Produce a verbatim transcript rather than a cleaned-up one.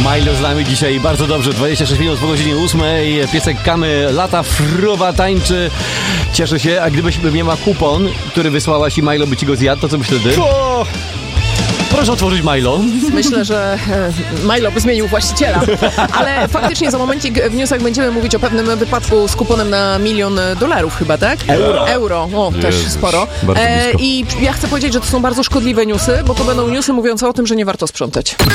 Milo z nami dzisiaj bardzo dobrze, dwadzieścia sześć minut po godzinie ósmej, piesek Kamy lata, fruwa, tańczy, cieszę się, a gdybyś miała kupon, który wysłałaś i Milo by ci go zjadł, to co byś wtedy? O! Proszę otworzyć Milo. Myślę, że e, Milo by zmienił właściciela, ale faktycznie za momencik w newsach będziemy mówić o pewnym wypadku z kuponem na milion dolarów chyba, tak? Euro. Euro, o, też Jezus, sporo. bardzo E, blisko. I ja chcę powiedzieć, że to są bardzo szkodliwe newsy, bo to będą newsy mówiące o tym, że nie warto sprzątać.